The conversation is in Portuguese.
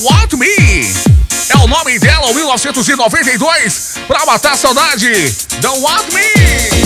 Want Me é o nome dela, 1992, pra matar a saudade. Don't Want Me.